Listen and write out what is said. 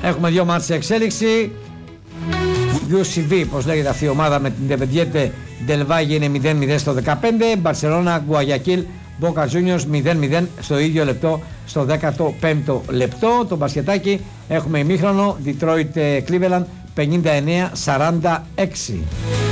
Έχουμε δύο μάτς σε εξέλιξη. UCV, πως λέγεται αυτή η ομάδα, με την Independiente del Valle είναι 0-0 στο 15. Μπαρσελόνα Γκουαγιακίλ Boca Juniors 0-0 στο ίδιο λεπτό, στο 15ο λεπτό. Το μπασκετάκι έχουμε ημίχρονο Detroit Cleveland 59-46.